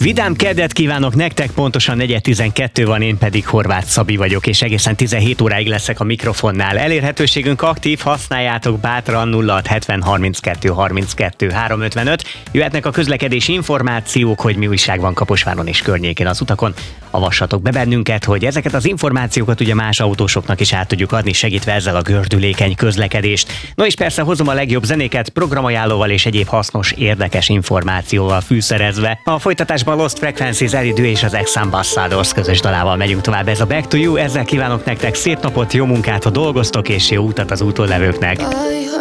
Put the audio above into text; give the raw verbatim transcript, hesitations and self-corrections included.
Vidám kedvet kívánok nektek, pontosan negyven tizenkettő van, én pedig Horváth Szabi vagyok, és egészen tizenhét óráig leszek a mikrofonnál. Elérhetőségünk aktív, használjátok bátran nulla hat hetven harminckettő harminckettő háromszázötvenöt. Jöhetnek a közlekedési információk, hogy mi újság van Kaposváron és környékén az utakon. Avassatok be bennünket, hogy ezeket az információkat ugye más autósoknak is át tudjuk adni, segítve ezzel a gördülékeny közlekedést. No és persze hozom a legjobb zenéket programajánlóval és egyéb hasznos, érdekes információval fűszerezve. A folytatásban Lost Frequencies, Elidő és az Ex-Ambassadors közös dalával megyünk tovább. Ez a Back to You, ezzel kívánok nektek szép napot, jó munkát, ha dolgoztok, és jó utat az úton levőknek.